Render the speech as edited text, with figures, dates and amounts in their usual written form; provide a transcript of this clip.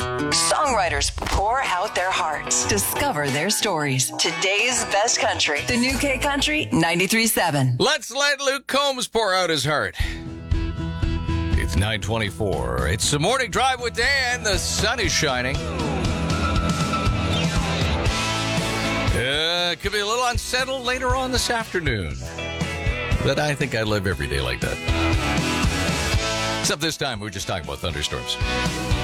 Songwriters pour out their hearts. Discover their stories. Today's best country. The New K Country 93.7. Let's let Luke Combs pour out his heart. It's 9:24. It's the morning drive with Dan. The sun is shining. Could be a little unsettled later on this afternoon. But I think I live every day like that. Except this time, we're just talking about thunderstorms.